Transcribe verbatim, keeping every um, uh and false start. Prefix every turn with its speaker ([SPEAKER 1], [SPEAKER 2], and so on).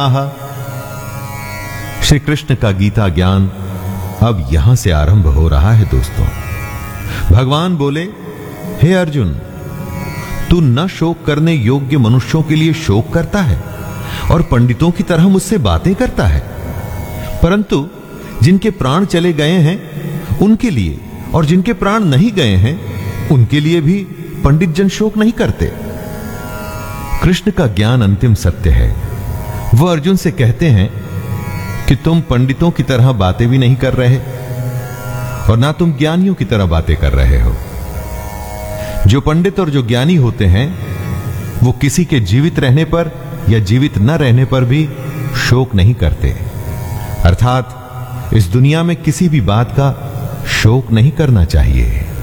[SPEAKER 1] श्री कृष्ण का गीता ज्ञान अब यहां से आरंभ हो रहा है दोस्तों। भगवान बोले, हे अर्जुन, तू न शोक करने योग्य मनुष्यों के लिए शोक करता है और पंडितों की तरह मुझसे बातें करता है, परंतु जिनके प्राण चले गए हैं उनके लिए और जिनके प्राण नहीं गए हैं उनके लिए भी पंडित जन शोक नहीं करते। कृष्ण का ज्ञान अंतिम सत्य है। वह अर्जुन से कहते हैं कि तुम पंडितों की तरह बातें भी नहीं कर रहे और ना तुम ज्ञानियों की तरह बातें कर रहे हो। जो पंडित और जो ज्ञानी होते हैं वो किसी के जीवित रहने पर या जीवित न रहने पर भी शोक नहीं करते, अर्थात इस दुनिया में किसी भी बात का शोक नहीं करना चाहिए।